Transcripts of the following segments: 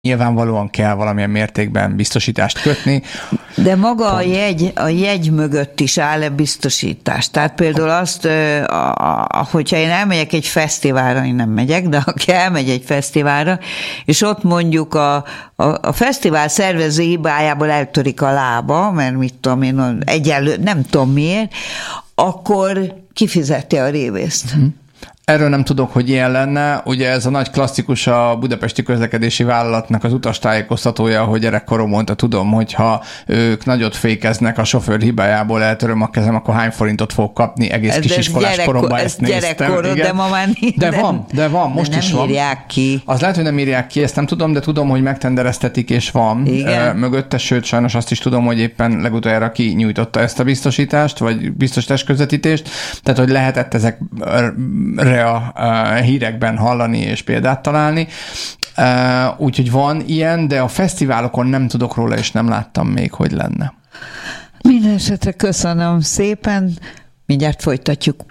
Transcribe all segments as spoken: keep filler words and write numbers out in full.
Nyilvánvalóan kell valamilyen mértékben biztosítást kötni. De maga a jegy, a jegy mögött is áll-e biztosítás? Tehát például azt, hogyha én elmegyek egy fesztiválra, én nem megyek, de aki elmegy egy fesztiválra, és ott mondjuk a, a, a fesztivál szervező hibájából eltörik a lába, mert mit tudom én, egyenlő, nem tudom miért, akkor kifizeti a révészt. Hmm. Erről nem tudok, hogy ilyen lenne. Ugye ez a nagy klasszikus a Budapesti Közlekedési Vállalatnak az utastájékoztatója, hogy gyerekkorom mondta, tudom, hogy ha ők nagyot fékeznek a sofőr hibájából, eltöröm a kezem, akkor hány forintot fog kapni, egész ez kisiskolás gyerekko- koromban ez ezt néztem. Igen. De ma már de van, de van, most de nem is van. Nem írják ki. Az lehet, hogy nem írják ki, ezt nem tudom, de tudom, hogy megtendereztetik, és van igen. mögötte, sőt, sajnos azt is tudom, hogy éppen legutoljára ki nyújtotta ezt a biztosítást, vagy biztosítás közvetítést, tehát, hogy lehetett ezekre a hírekben hallani és példát találni. Úgyhogy van ilyen, de a fesztiválokon nem tudok róla, és nem láttam még, hogy lenne. Minden esetre köszönöm szépen, mindjárt folytatjuk.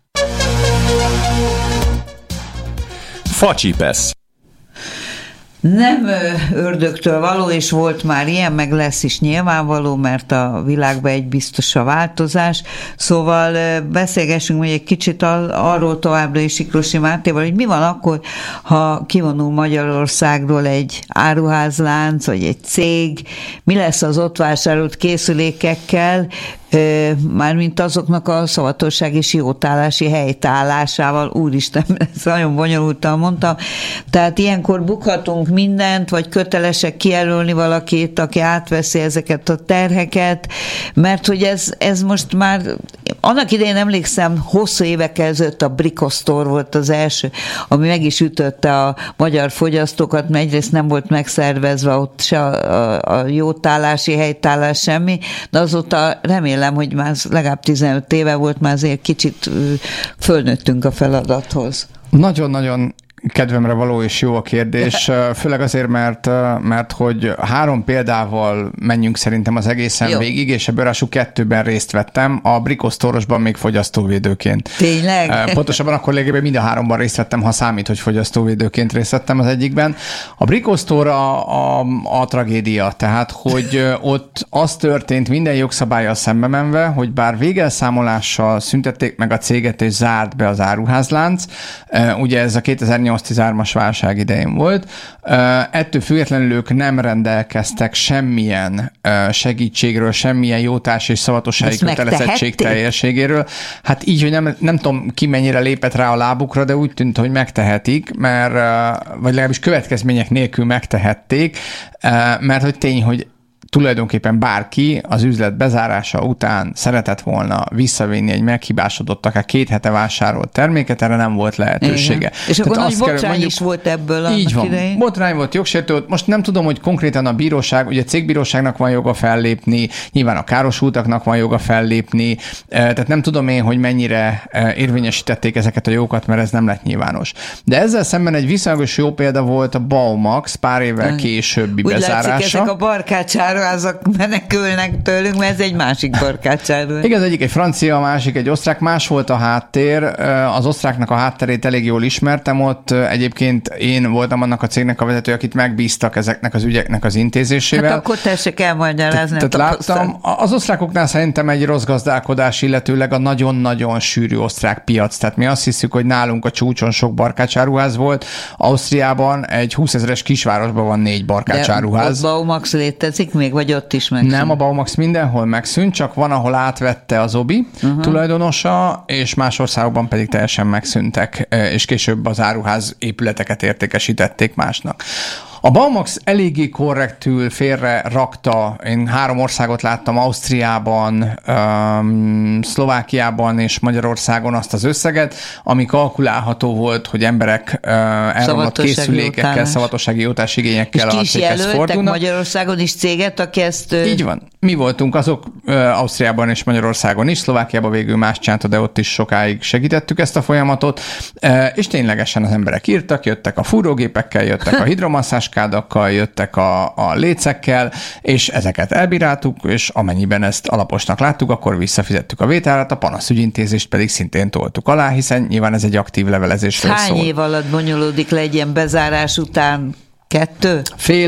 Facsipesz. Nem ördögtől való, és volt már ilyen, meg lesz is nyilvánvaló, mert a világban egy biztos a változás. Szóval beszélgessünk még egy kicsit arról továbbra is Sikrosi Mátéval, hogy mi van akkor, ha kivonul Magyarországról egy áruházlánc, vagy egy cég, mi lesz az ott vásárolt készülékekkel, mármint azoknak a szavatosság és jótállási helytállásával, úristen, ezt nagyon bonyolultan mondtam. Tehát ilyenkor bukhatunk mindent, vagy kötelesek kijelölni valakit, aki átveszi ezeket a terheket, mert hogy ez, ez most már, annak idején emlékszem, hosszú évekkel ezelőtt a Bricosztor volt az első, ami meg is ütötte a magyar fogyasztókat, mert egyrészt nem volt megszervezve ott se a, a, a jótállási helytállás, semmi, de azóta remélem, hogy már legalább tizenöt éve volt, már azért kicsit fölnőttünk a feladathoz. Nagyon-nagyon kedvemre való és jó a kérdés, főleg azért, mert, mert hogy három példával menjünk szerintem az egészen jó végig, és ebből ráadásul kettőben részt vettem, a Bricosztorosban még fogyasztóvédőként. Tényleg? Pontosabban akkor lényegében mind a háromban részt vettem, ha számít, hogy fogyasztóvédőként részt vettem az egyikben. A Bricosztor a, a, a tragédia, tehát hogy ott az történt minden jogszabállyal szembe menve, hogy bár végelszámolással szüntették meg a céget és zárt be az áruházlánc, ugye ez a kétezer-nyolc-tizenhármas válság idején volt. Ettől függetlenül ők nem rendelkeztek semmilyen segítségről, semmilyen jótárs és szavatossági kötelezettség teljességéről. Hát így, hogy nem, nem tudom ki mennyire lépett rá a lábukra, de úgy tűnt, hogy megtehetik, mert, vagy legalábbis következmények nélkül megtehették, mert hogy tény, hogy tulajdonképpen bárki az üzlet bezárása után szeretett volna visszavinni egy meghibásodott, akár két hete vásárolt terméket, erre nem volt lehetősége. Igen. És tehát akkor nagy botrány kell, mondjuk, is volt ebből annak így van. idején. Botrány volt, jogsértő. Most nem tudom, hogy konkrétan a bíróság, ugye a cégbíróságnak van joga fellépni, nyilván a károsultaknak van joga fellépni, tehát nem tudom én, hogy mennyire érvényesítették ezeket a jogokat, mert ez nem lett nyilvános. De ezzel szemben egy viszonylagos jó példa volt a Baumax pár évvel későbbi úgy bezárása. Látszik, ezek a barkácsára azok menekülnek tőlünk, mert ez egy másik barkácsáról. Igen, az egyik egy francia, a másik egy osztrák, más volt a háttér. Az osztráknak a hátterét elég jól ismertem ott. Egyébként én voltam annak a cégnek a vezető, akit megbíztak ezeknek az ügyeknek az intézésével. Hát akkor tessék elmagyarázni. Tehát láttam, az osztrákoknál szerintem egy rossz gazdálkodás, illetőleg a nagyon-nagyon sűrű osztrák piac. Tehát mi azt hiszük, hogy nálunk a csúcson sok barkácsáruház volt. Ausztriában egy húszezeres kisvárosban van négy barkácsáruház. De ott Baumax létezik még, vagy ott is megszűnt? Nem, a Baumax mindenhol megszűnt, csak van, ahol átvette az Obi uh-huh. tulajdonosa, és más országokban pedig teljesen megszűntek, és később az áruház épületeket értékesítették másnak. A Baumax eléggé korrektül félre rakta, én három országot láttam, Ausztriában, um, Szlovákiában és Magyarországon azt az összeget, ami kalkulálható volt, hogy emberek uh, elromlott készülékekkel, jótállás. szavatossági jótás igényekkel a céghez fordulnak. Magyarországon is céget, aki ezt... Így van. Mi voltunk azok uh, Ausztriában és Magyarországon is, Szlovákiában végül más csinálta, de ott is sokáig segítettük ezt a folyamatot, uh, és ténylegesen az emberek írtak, jöttek a fúrógépekkel, jöttek a hidromasszáskádakkal, jöttek a, a lécekkel, és ezeket elbíráltuk, és amennyiben ezt alaposnak láttuk, akkor visszafizettük a vételárat, a panaszügyintézést pedig szintén toltuk alá, hiszen nyilván ez egy aktív levelezésről szól. Hány év alatt bonyolódik le egy ilyen bezárás után Kettő? Fél